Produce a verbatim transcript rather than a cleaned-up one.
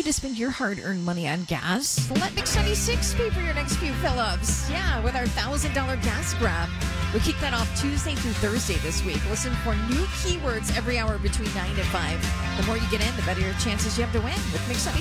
to spend your hard-earned money on gas? Let Mix ninety-six pay for your next few fill-ups. Yeah, with our one thousand dollars gas grab. We kick that off Tuesday through Thursday this week. Listen for new keywords every hour between nine and five. The more you get in, the better your chances you have to win with Mix ninety-six.